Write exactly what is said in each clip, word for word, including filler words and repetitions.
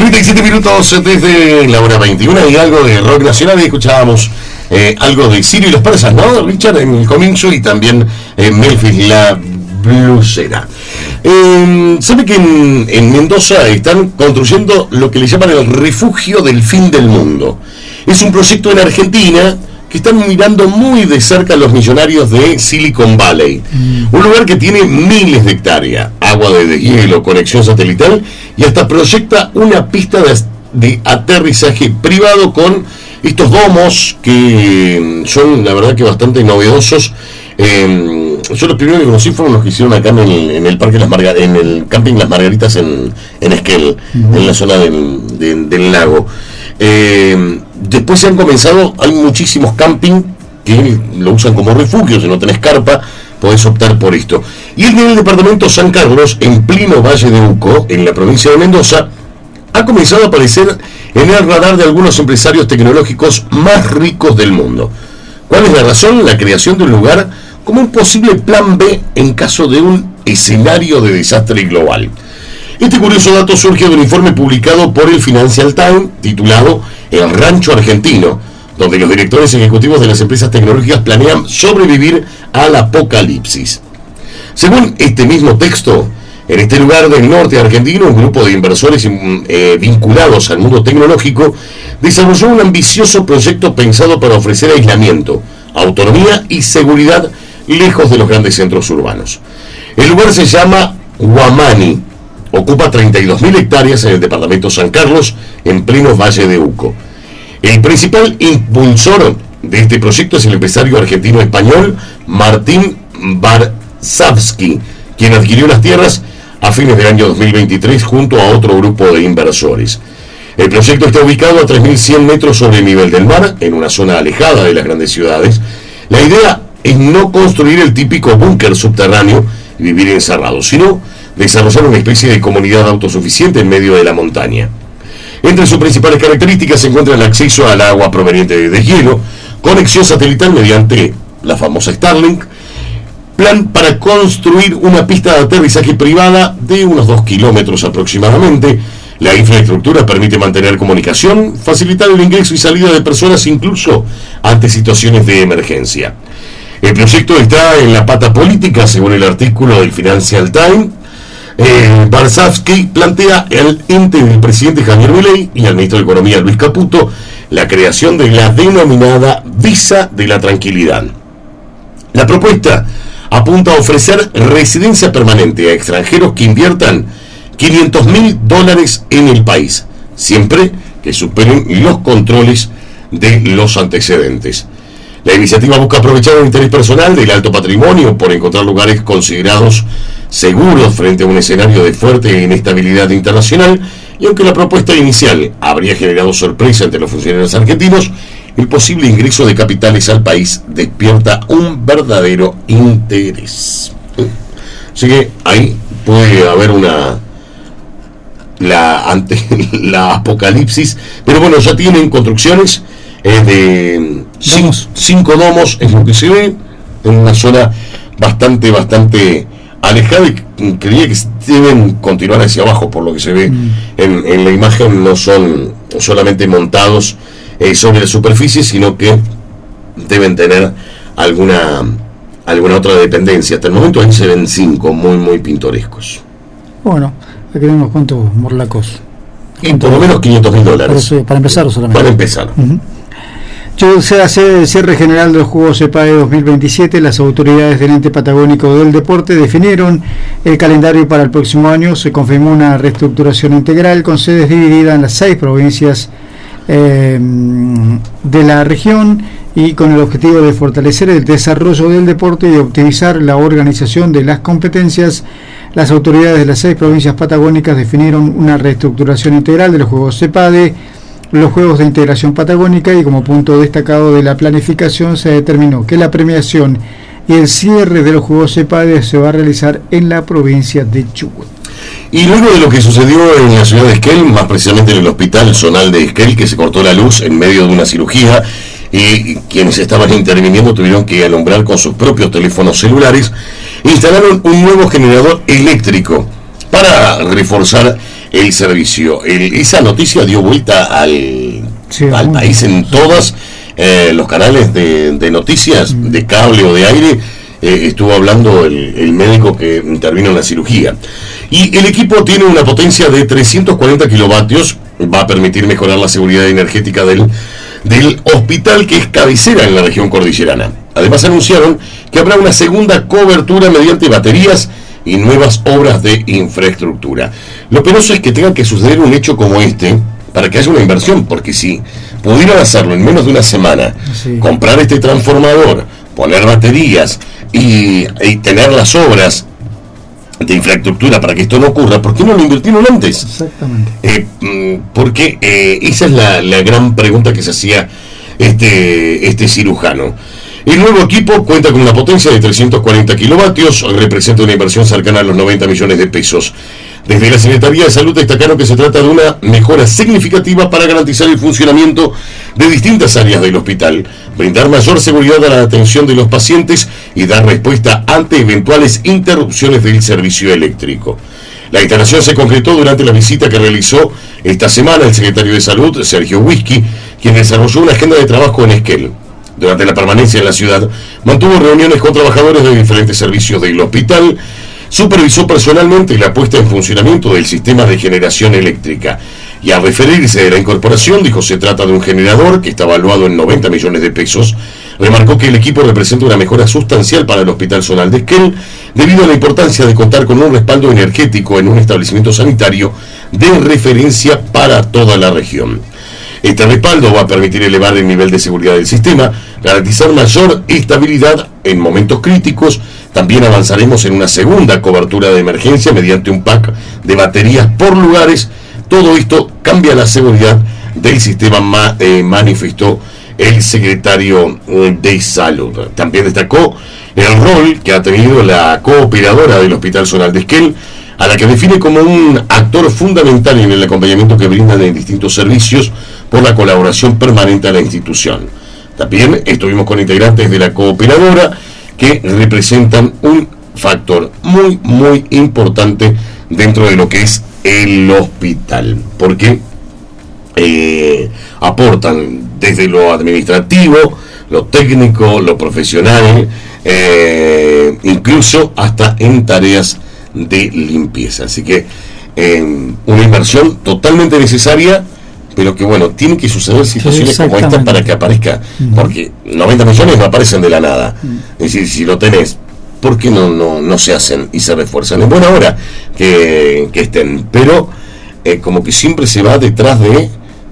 treinta y siete minutos desde la hora veintiuno y algo de rock nacional. Y escuchábamos eh, algo de Sirio y los Persas, ¿no, Richard? En el comienzo, y también eh, Memphis, la blusera. Eh, ¿Sabe que en, en Mendoza están construyendo lo que le llaman el refugio del fin del mundo? Es un proyecto en Argentina que están mirando muy de cerca los millonarios de Silicon Valley. Mm. Un lugar que tiene miles de hectáreas, agua de deshielo, conexión satelital, y hasta proyecta una pista de, de aterrizaje privado con estos domos que son, la verdad, que bastante novedosos. Eh, yo los primeros que conocí fueron los que hicieron acá en el, en el parque Las Margar en el camping Las Margaritas en, en Esquel, mm. en la zona del, de, del lago. Eh, después se han comenzado, hay muchísimos camping que lo usan como refugio. Si no tenés carpa, podés optar por esto. Y en el departamento San Carlos, en pleno Valle de Uco, en la provincia de Mendoza, ha comenzado a aparecer en el radar de algunos empresarios tecnológicos más ricos del mundo. ¿Cuál es la razón? La creación de un lugar como un posible plan B en caso de un escenario de desastre global. Este curioso dato surge de un informe publicado por el Financial Times titulado El Rancho Argentino, donde los directores ejecutivos de las empresas tecnológicas planean sobrevivir al apocalipsis. Según este mismo texto, en este lugar del norte argentino, un grupo de inversores eh, vinculados al mundo tecnológico desarrolló un ambicioso proyecto pensado para ofrecer aislamiento, autonomía y seguridad lejos de los grandes centros urbanos. El lugar se llama Huamani. Ocupa treinta y dos mil hectáreas en el departamento San Carlos, en pleno Valle de Uco. El principal impulsor de este proyecto es el empresario argentino-español Martín Barsavsky, quien adquirió las tierras a fines del año dos mil veintitrés junto a otro grupo de inversores. El proyecto está ubicado a tres mil cien metros sobre el nivel del mar, en una zona alejada de las grandes ciudades. La idea es no construir el típico búnker subterráneo y vivir encerrado, sino desarrollar una especie de comunidad autosuficiente en medio de la montaña. Entre sus principales características se encuentra el acceso al agua proveniente de deshielo, conexión satelital mediante la famosa Starlink, plan para construir una pista de aterrizaje privada de unos dos kilómetros aproximadamente. La infraestructura permite mantener comunicación, facilitar el ingreso y salida de personas incluso ante situaciones de emergencia. El proyecto está en la pata política, según el artículo del Financial Times. Eh, Barsavsky plantea al ente del presidente Javier Milei y al ministro de Economía Luis Caputo la creación de la denominada Visa de la Tranquilidad. La propuesta apunta a ofrecer residencia permanente a extranjeros que inviertan quinientos mil dólares en el país, siempre que superen los controles de los antecedentes. La iniciativa busca aprovechar el interés personal del alto patrimonio por encontrar lugares considerados seguros frente a un escenario de fuerte inestabilidad internacional, y aunque la propuesta inicial habría generado sorpresa entre los funcionarios argentinos, el posible ingreso de capitales al país despierta un verdadero interés. Así que ahí puede haber una la ante la apocalipsis, pero bueno, ya tienen construcciones eh, de cinco, cinco domos, es lo que se ve, en una zona bastante, bastante alejada, y creía que deben continuar hacia abajo por lo que se ve mm. en, en la imagen. No son solamente montados eh, sobre la superficie, sino que deben tener alguna alguna otra dependencia. Hasta el momento ahí se ven cinco muy muy pintorescos. Bueno, aquí tenemos cuántos morlacos. Y por lo menos quinientos mil dólares. Para, para empezar solamente. Para empezar. Uh-huh. Yo se hace el cierre general de los Juegos CEPADE dos mil veintisiete. Las autoridades del ente patagónico del deporte definieron el calendario para el próximo año. Se confirmó una reestructuración integral con sedes divididas en las seis provincias eh, de la región, y con el objetivo de fortalecer el desarrollo del deporte y optimizar la organización de las competencias. Las autoridades de las seis provincias patagónicas definieron una reestructuración integral de los Juegos CEPADE, los Juegos de Integración Patagónica, y como punto destacado de la planificación se determinó que la premiación y el cierre de los Juegos CEPADE se va a realizar en la provincia de Chubut. Y luego de lo que sucedió en la ciudad de Esquel, más precisamente en el hospital zonal de Esquel, que se cortó la luz en medio de una cirugía, y quienes estaban interviniendo tuvieron que alumbrar con sus propios teléfonos celulares, instalaron un nuevo generador eléctrico para reforzar el servicio. El, esa noticia dio vuelta al, sí, al país en todos eh, los canales de, de noticias, mm. de cable o de aire. Eh, estuvo hablando el, el médico que intervino en la cirugía. Y el equipo tiene una potencia de trescientos cuarenta kilovatios, va a permitir mejorar la seguridad energética del, del hospital, que es cabecera en la región cordillerana. Además anunciaron que habrá una segunda cobertura mediante baterías y nuevas obras de infraestructura. Lo penoso es que tenga que suceder un hecho como este para que haya una inversión, porque si pudieran hacerlo en menos de una semana, sí. comprar este transformador, poner baterías y, y tener las obras de infraestructura para que esto no ocurra, ¿por qué no lo invirtieron antes? Exactamente. Eh, porque eh, esa es la, la gran pregunta que se hacía este, este cirujano. El nuevo equipo cuenta con una potencia de trescientos cuarenta kilovatios, representa una inversión cercana a los noventa millones de pesos. Desde la Secretaría de Salud destacaron que se trata de una mejora significativa para garantizar el funcionamiento de distintas áreas del hospital, brindar mayor seguridad a la atención de los pacientes y dar respuesta ante eventuales interrupciones del servicio eléctrico. La instalación se concretó durante la visita que realizó esta semana el secretario de Salud, Sergio Whisky, quien desarrolló una agenda de trabajo en Esquel. Durante la permanencia en la ciudad, mantuvo reuniones con trabajadores de diferentes servicios del hospital, supervisó personalmente la puesta en funcionamiento del sistema de generación eléctrica y al referirse de la incorporación dijo se trata de un generador que está evaluado en noventa millones de pesos. Remarcó que el equipo representa una mejora sustancial para el Hospital Zonal de Esquel debido a la importancia de contar con un respaldo energético en un establecimiento sanitario de referencia para toda la región. Este respaldo va a permitir elevar el nivel de seguridad del sistema, garantizar mayor estabilidad en momentos críticos. También avanzaremos en una segunda cobertura de emergencia mediante un pack de baterías por lugares. Todo esto cambia la seguridad del sistema, ma, eh, manifestó el secretario de Salud. También destacó el rol que ha tenido la cooperadora del Hospital Zonal de Esquel, a la que define como un actor fundamental en el acompañamiento que brindan en distintos servicios por la colaboración permanente a la institución. También estuvimos con integrantes de la cooperadora que representan un factor muy, muy importante dentro de lo que es el hospital, porque eh, aportan desde lo administrativo, lo técnico, lo profesional, eh, incluso hasta en tareas de limpieza. Así que eh, una inversión totalmente necesaria, pero que bueno, tiene que suceder situaciones como esta para que aparezca, uh-huh. porque noventa millones no aparecen de la nada. Uh-huh. Es decir, si lo tenés, ¿por qué no, no, no se hacen y se refuerzan? Es buena hora que, que estén, pero eh, como que siempre se va detrás de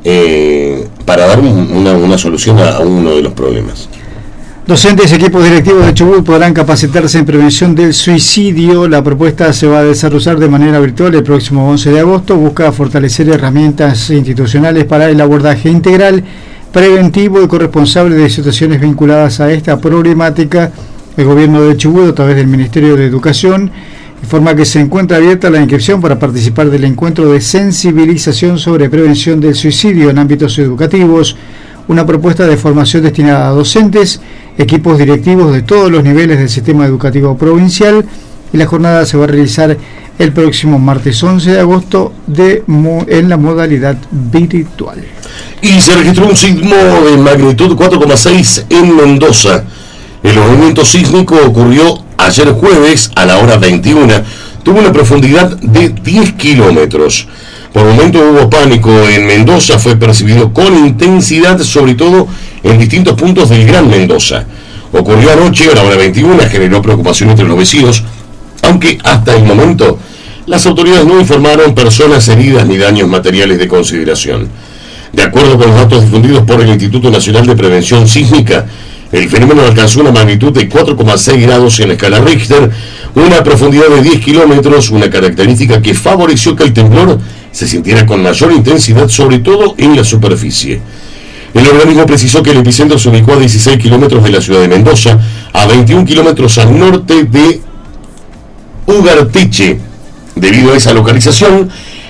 eh, para dar un, una, una solución a, a uno de los problemas. Docentes y equipos directivos de Chubut podrán capacitarse en prevención del suicidio. La propuesta se va a desarrollar de manera virtual el próximo once de agosto. Busca fortalecer herramientas institucionales para el abordaje integral, preventivo y corresponsable de situaciones vinculadas a esta problemática. El gobierno de Chubut, a través del Ministerio de Educación, informa que se encuentra abierta la inscripción para participar del encuentro de sensibilización sobre prevención del suicidio en ámbitos educativos. Una propuesta de formación destinada a docentes, equipos directivos de todos los niveles del sistema educativo provincial, y la jornada se va a realizar el próximo martes once de agosto de, en la modalidad virtual. Y se registró un sismo de magnitud cuatro coma seis en Mendoza. El movimiento sísmico ocurrió ayer jueves a la hora veintiuna. Tuvo una profundidad de diez kilómetros. Por momento hubo pánico en Mendoza, fue percibido con intensidad, sobre todo en distintos puntos del Gran Mendoza. Ocurrió anoche a la hora veintiuna, generó preocupación entre los vecinos, aunque hasta el momento las autoridades no informaron personas heridas ni daños materiales de consideración. De acuerdo con los datos difundidos por el Instituto Nacional de Prevención Sísmica, el fenómeno alcanzó una magnitud de cuatro coma seis grados en la escala Richter, una profundidad de diez kilómetros, una característica que favoreció que el temblor se sintiera con mayor intensidad, sobre todo en la superficie. El organismo precisó que el epicentro se ubicó a dieciséis kilómetros de la ciudad de Mendoza, a veintiún kilómetros al norte de Ugarteche. Debido a esa localización,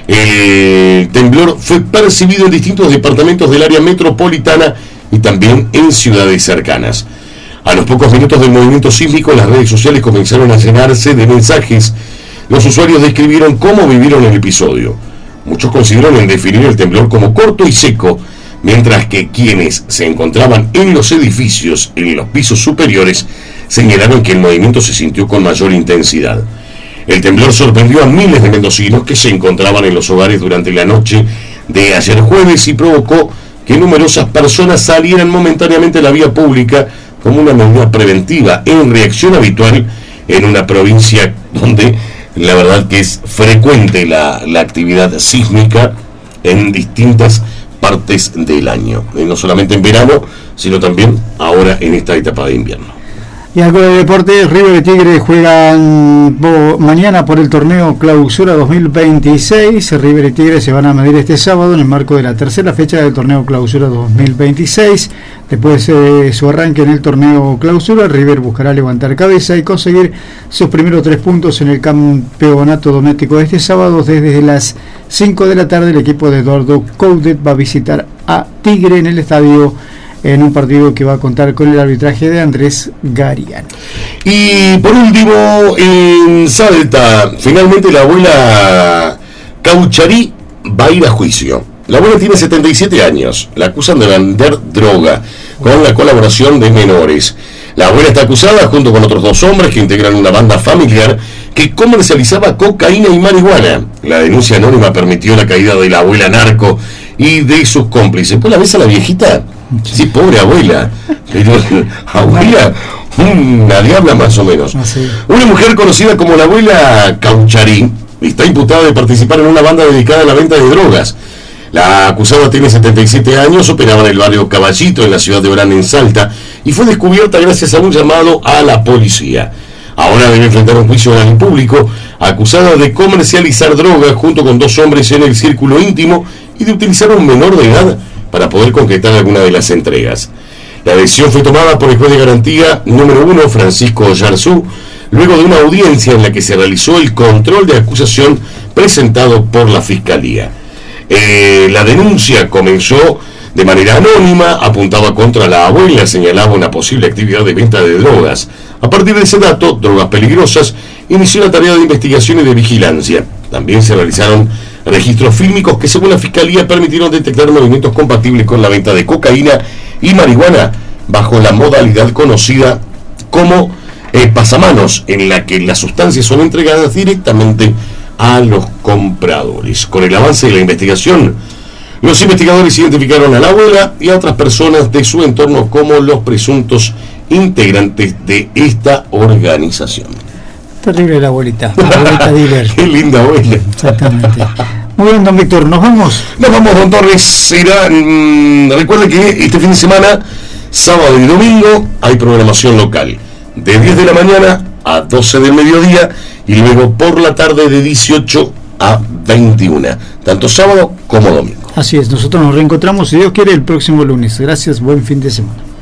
el temblor fue percibido en distintos departamentos del área metropolitana y también en ciudades cercanas. A los pocos minutos del movimiento sísmico, las redes sociales comenzaron a llenarse de mensajes. Los usuarios describieron cómo vivieron el episodio. Muchos coincidieron en definir el temblor como corto y seco, mientras que quienes se encontraban en los edificios, en los pisos superiores, señalaron que el movimiento se sintió con mayor intensidad. El temblor sorprendió a miles de mendocinos que se encontraban en los hogares durante la noche de ayer jueves y provocó que numerosas personas salieran momentáneamente a la vía pública como una medida preventiva en reacción habitual en una provincia donde la verdad que es frecuente la, la actividad sísmica en distintas partes del año, y no solamente en verano, sino también ahora en esta etapa de invierno. Y algo de deporte, River y Tigre juegan bo, mañana por el torneo Clausura dos mil veintiséis. River y Tigre se van a medir este sábado en el marco de la tercera fecha del torneo Clausura dos mil veintiséis. Después de eh, su arranque en el torneo Clausura, River buscará levantar cabeza y conseguir sus primeros tres puntos en el campeonato doméstico de este sábado. Desde las cinco de la tarde el equipo de Eduardo Coudet va a visitar a Tigre en el estadio, en un partido que va a contar con el arbitraje de Andrés Gariano. Y por último, en Salta, finalmente la abuela Caucharí va a ir a juicio. La abuela tiene setenta y siete años, la acusan de vender droga con la colaboración de menores. La abuela está acusada junto con otros dos hombres que integran una banda familiar que comercializaba cocaína y marihuana. La denuncia anónima permitió la caída de la abuela narco y de sus cómplices. ¿Pues la ves a la viejita? Sí, pobre abuela. Pero, abuela, una diabla más o menos. Una mujer conocida como la abuela Caucharí está imputada de participar en una banda dedicada a la venta de drogas. La acusada tiene setenta y siete años, operaba en el barrio Caballito, en la ciudad de Orán, en Salta, y fue descubierta gracias a un llamado a la policía. Ahora debe enfrentar un juicio oral público, acusada de comercializar drogas junto con dos hombres en el círculo íntimo y de utilizar a un menor de edad para poder concretar alguna de las entregas. La decisión fue tomada por el juez de garantía número uno, Francisco Yarzú, luego de una audiencia en la que se realizó el control de acusación presentado por la Fiscalía. Eh, la denuncia comenzó de manera anónima, apuntaba contra la abuela, señalaba una posible actividad de venta de drogas. A partir de ese dato, Drogas Peligrosas inició la tarea de investigación y de vigilancia. También se realizaron registros fílmicos que, según la Fiscalía, permitieron detectar movimientos compatibles con la venta de cocaína y marihuana bajo la modalidad conocida como eh, pasamanos, en la que las sustancias son entregadas directamente a los compradores. Con el avance de la investigación, los investigadores identificaron a la abuela y a otras personas de su entorno como los presuntos integrantes de esta organización. Terrible la abuelita, la abuelita dealer. Qué linda abuela. Exactamente. Muy bien, don Víctor, ¿nos vamos? Nos vamos, don Torres. Será, mmm, recuerde que este fin de semana, sábado y domingo, hay programación local. De diez de la mañana a doce del mediodía y luego por la tarde de dieciocho a veintiuna. Tanto sábado como domingo. Así es, nosotros nos reencontramos, si Dios quiere, el próximo lunes. Gracias, buen fin de semana.